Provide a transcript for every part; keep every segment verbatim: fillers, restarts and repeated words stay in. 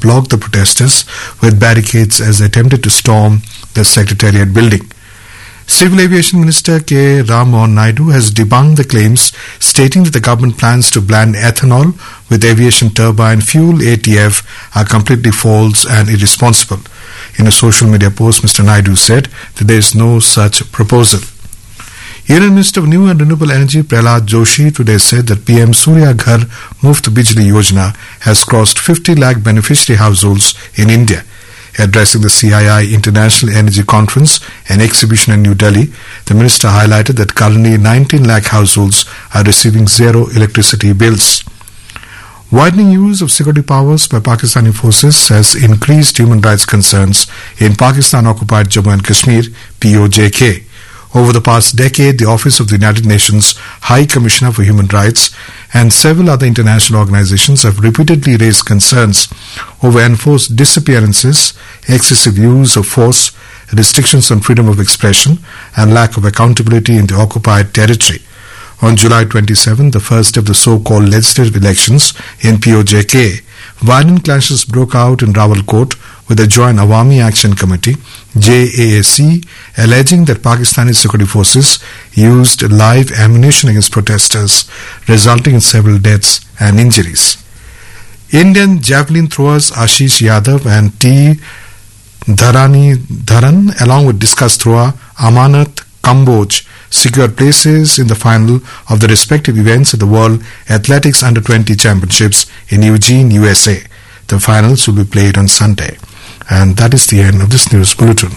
blocked the protesters with barricades as they attempted to storm the Secretariat building. Civil Aviation Minister K. Ram Mohan Naidu has debunked the claims stating that the government plans to blend ethanol with aviation turbine fuel A T F are completely false and irresponsible. In a social media post, Mister Naidu said that there is no such proposal. Union Minister of New and Renewable Energy Prahlad Joshi today said that P M Surya Ghar Muft Bijli Yojana has crossed fifty lakh beneficiary households in India. Addressing the C I I International Energy Conference and Exhibition in New Delhi, the minister highlighted that currently nineteen lakh households are receiving zero electricity bills. Widening use of security powers by Pakistani forces has increased human rights concerns in Pakistan-occupied Jammu and Kashmir, P O J K. Over the past decade, the Office of the United Nations High Commissioner for Human Rights and several other international organizations have repeatedly raised concerns over enforced disappearances, excessive use of force, restrictions on freedom of expression, and lack of accountability in the occupied territory. On July twenty-seventh, the first of the so-called legislative elections in P O J K, violent clashes broke out in Rawalkot with the Joint Awami Action Committee, J A A C, alleging that Pakistani security forces used live ammunition against protesters, resulting in several deaths and injuries. Indian javelin throwers Ashish Yadav and T. Dharani Dharan, along with discus thrower Amanat Kamboj, secured places in the final of the respective events at the World Athletics Under twenty Championships in Eugene, U S A. The finals will be played on Sunday. And that is the end of this news bulletin.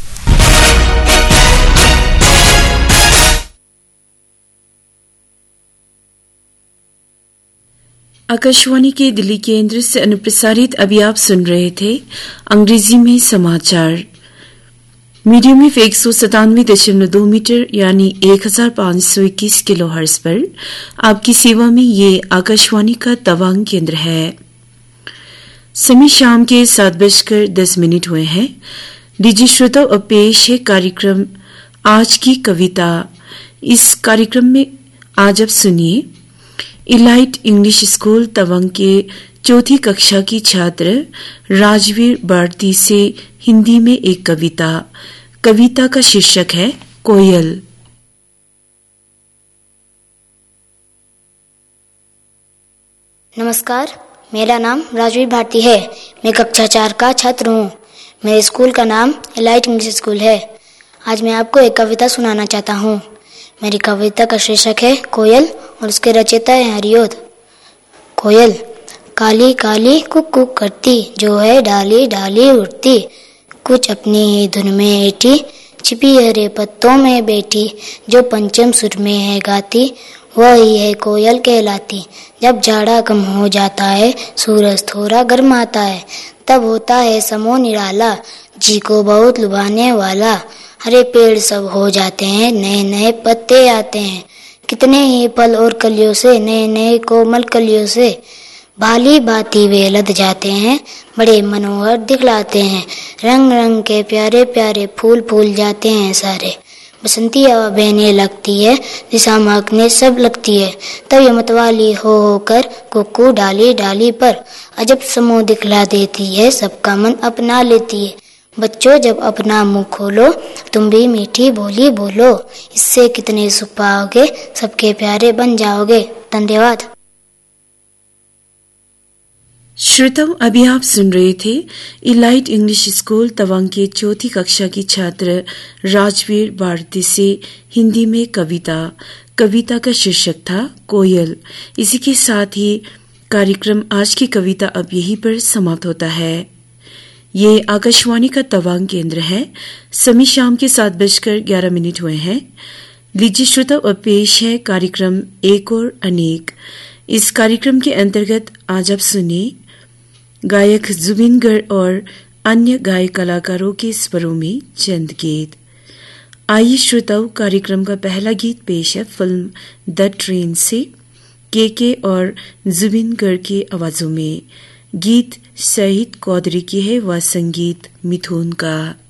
Akashvani के दिल्ली केंद्र से अनुप्रसारित अभी आप सुन रहे थे अंग्रेजी में समाचार। मीडियम वेव एक सौ सतानवे दशमलव दो मीटर यानी एक हजार पांच सौ इक्कीस किलो हर्ट्ज पर आपकी सेवा में ये आकाशवाणी का तवांग केंद्र है। समय शाम के सात बजकर दस मिनट हुए हैं। लीजिए श्रोताओ, अब पेश है कार्यक्रम आज की कविता। इस कार्यक्रम में आज आप सुनिए इलाइट इंग्लिश स्कूल तवांग के चौथी कक्षा की छात्र राजवीर भारती से हिंदी में एक कविता। कविता का शीर्षक है कोयल। नमस्कार, मेरा नाम राजवीर भारती है। मैं कक्षा चार का छात्र हूँ। मेरे स्कूल का नाम इलाइट इंग्लिश स्कूल है। आज मैं आपको एक कविता सुनाना चाहता हूँ। मेरी कविता का शीर्षक है कोयल और उसके रचयिता है हरिओद। कोयल काली काली कुक कुक करती, जो है डाली डाली उड़ती, कुछ अपनी ही धुन में ऐठी, छिपी हरे पत्तों में बैठी, जो पंचम सुर में है गाती, वही है कोयल कहलाती। जब जाड़ा कम हो जाता है, सूरज थोड़ा गर्म आता है, तब होता है समो निराला, जी को बहुत लुभाने वाला। हरे पेड़ सब हो जाते हैं, नए नए पत्ते आते हैं, कितने ही फल और कलियों से, नए नए कोमल कलियों से भाली भांति वे लद जाते हैं, बड़े मनोहर दिखलाते हैं। रंग रंग के प्यारे प्यारे फूल फूल जाते हैं सारे। बसंती हवा बहने लगती है, दिशा महकने सब लगती है, तब ये मतवाली हो होकर कुकू डाली डाली पर अजब समूह दिखला देती है, सबका मन अपना लेती है। बच्चों जब अपना मुंह खोलो, तुम भी मीठी बोली बोलो, इससे कितने सुख पाओगे, सबके प्यारे बन जाओगे। धन्यवाद। श्रोताओं, अभी आप सुन रहे थे इलाइट इंग्लिश स्कूल तवांग के चौथी कक्षा की छात्र राजवीर भारती से हिंदी में कविता। कविता का शीर्षक था कोयल। इसी के साथ ही कार्यक्रम आज की कविता अब यहीं पर समाप्त होता है। ये आकाशवाणी का तवांग केंद्र है। समय शाम के सात बजकर ग्यारह मिनट हुए हैं। लीजिए श्रोताओं, अब पेश है कार्यक्रम एक और अनेक। इस कार्यक्रम के अंतर्गत आज आप सुने गायक जुबिन गर्ग और अन्य गायक कलाकारों के स्वरों में चंद गीत। आइए श्रोताओं, कार्यक्रम का पहला गीत पेश है फिल्म द ट्रेन से के के और जुबिन गर्ग की आवाजों में। गीत शहीद कौदरी की है व संगीत मिथुन का।